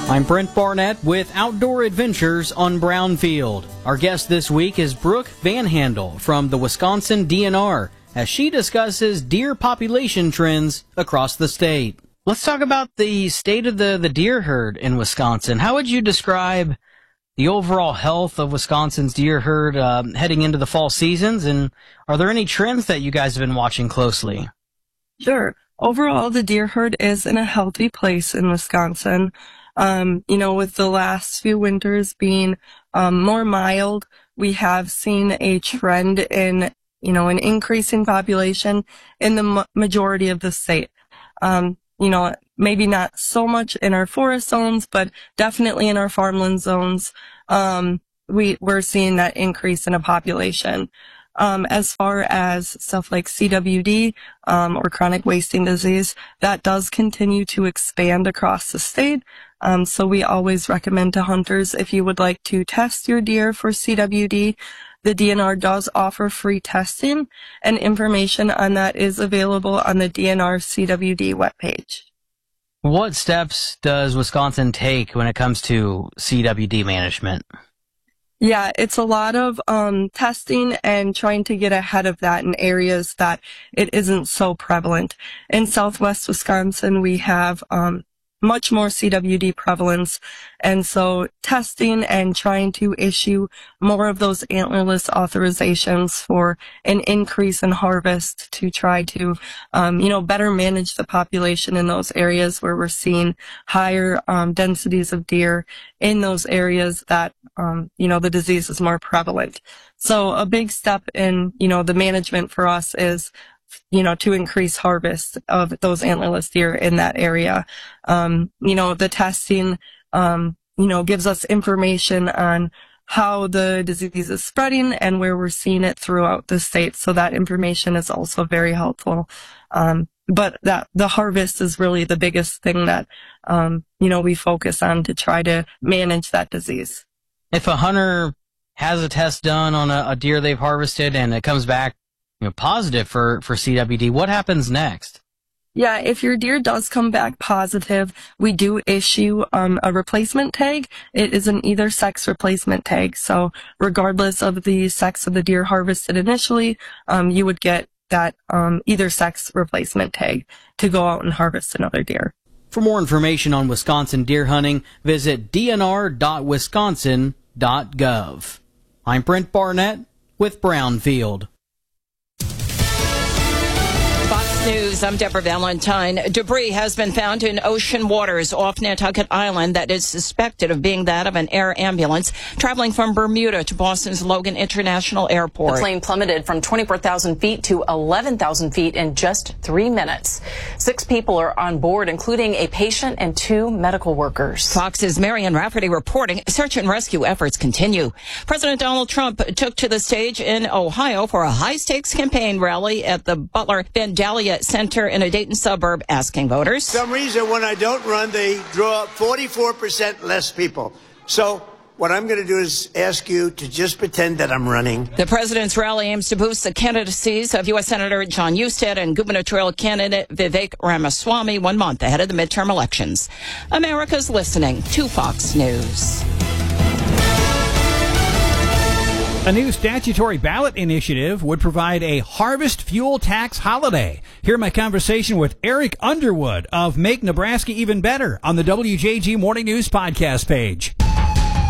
I'm Brent Barnett with Outdoor Adventures on Brownfield. Our guest this week is Brooke Van Handel from the Wisconsin DNR as she discusses deer population trends across the state. Let's talk about the state of the deer herd in Wisconsin. How would you describe the overall health of Wisconsin's deer herd heading into the fall seasons? And are there any trends that you guys have been watching closely? Sure. Overall, the deer herd is in a healthy place in Wisconsin. With the last few winters being more mild, we have seen a trend in, an increase in population in the majority of the state. Maybe not so much in our forest zones, but definitely in our farmland zones, we're seeing that increase in a population. As far as stuff like CWD, or chronic wasting disease, that does continue to expand across the state. So we always recommend to hunters, if you would like to test your deer for CWD, the DNR does offer free testing, and information on that is available on the DNR CWD webpage. What steps does Wisconsin take when it comes to CWD management? Yeah, it's a lot of testing and trying to get ahead of that in areas that it isn't so prevalent. In southwest Wisconsin, we have much more CWD prevalence, and so testing and trying to issue more of those antlerless authorizations for an increase in harvest to try to better manage the population in those areas where we're seeing higher densities of deer in those areas that the disease is more prevalent. So a big step in the management for us is to increase harvest of those antlerless deer in that area. The testing, gives us information on how the disease is spreading and where we're seeing it throughout the state. So that information is also very helpful. But the harvest is really the biggest thing that, we focus on to try to manage that disease. If a hunter has a test done on a deer they've harvested and it comes back positive for CWD, what happens next? Yeah, if your deer does come back positive, we do issue a replacement tag. It is an either sex replacement tag. So regardless of the sex of the deer harvested initially, you would get that either sex replacement tag to go out and harvest another deer. For more information on Wisconsin deer hunting, visit dnr.wisconsin.gov. I'm Brent Barnett with Brownfield. News. I'm Deborah Valentine. Debris has been found in ocean waters off Nantucket Island that is suspected of being that of an air ambulance traveling from Bermuda to Boston's Logan International Airport. The plane plummeted from 24,000 feet to 11,000 feet in just 3 minutes. 6 people are on board, including a patient and 2 medical workers. Fox's Marian Rafferty reporting search and rescue efforts continue. President Donald Trump took to the stage in Ohio for a high-stakes campaign rally at the Butler Vandalia Center in a Dayton suburb, asking voters. For some reason, when I don't run, they draw 44% less people. So what I'm going to do is ask you to just pretend that I'm running. The president's rally aims to boost the candidacies of U.S. Senator John Husted and gubernatorial candidate Vivek Ramaswamy 1 month ahead of the midterm elections. America's listening to Fox News. A new statutory ballot initiative would provide a harvest fuel tax holiday. Hear my conversation with Eric Underwood of Make Nebraska Even Better on the WJG Morning News podcast page.